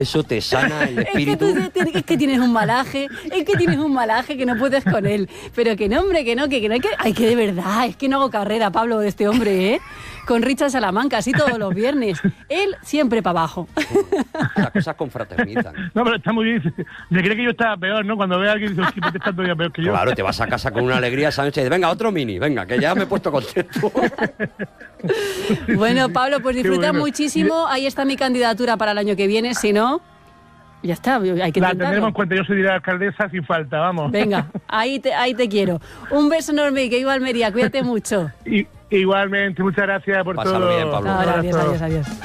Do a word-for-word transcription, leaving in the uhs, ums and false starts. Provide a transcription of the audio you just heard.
Eso te sana el espíritu. Es que, tú, es que tienes un malaje, es que tienes un malaje que no puedes con él. Pero que no, hombre, que no, que, que no hay que... Ay, que de verdad, es que no hago carrera, Pablo, de este hombre, ¿eh? Con Richard Salamanca, así todos los viernes. Él siempre para abajo. Las cosas confraternizan. No, pero está muy bien. Me cree que yo estaba peor, ¿no? Cuando ve a alguien y dice, que te está todavía peor que yo. Claro, te vas a casa con una alegría esa noche y dices, venga, otro mini, venga, que ya me he puesto contento. Bueno, Pablo, pues disfruta bueno. muchísimo. Ahí está mi candidatura para el año que viene. Si no, ya está, hay que La intentarlo. tendremos en cuenta, yo soy de la alcaldesa sin falta, vamos. Venga, ahí te, ahí te quiero. Un beso enorme y que viva Almería. Cuídate mucho. Y, igualmente, muchas gracias por Pásalo todo. bien, Pablo. Ahora, adiós, adiós, adiós.